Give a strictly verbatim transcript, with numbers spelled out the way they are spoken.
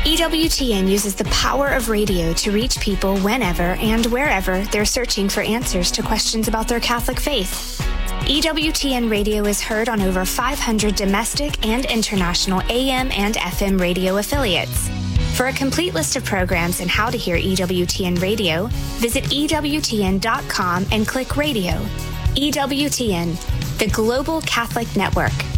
E W T N uses the power of radio to reach people whenever and wherever they're searching for answers to questions about their Catholic faith. E W T N Radio is heard on over five hundred domestic and international A M and F M radio affiliates. For a complete list of programs and how to hear E W T N Radio, visit E W T N dot com and click radio. E W T N, the Global Catholic Network.